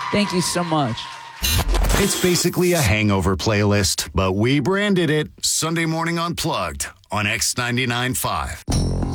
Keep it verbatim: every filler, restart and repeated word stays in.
Thank you so much. It's basically a hangover playlist, but we branded it Sunday Morning Unplugged on X ninety-nine point five.